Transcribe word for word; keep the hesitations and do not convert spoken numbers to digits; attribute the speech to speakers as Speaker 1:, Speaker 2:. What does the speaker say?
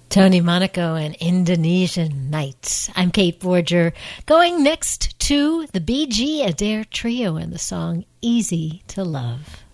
Speaker 1: Tony Monaco and Indonesian Nights. I'm Kate Borger, going next to the B G Adair Trio and the song Easy to Love.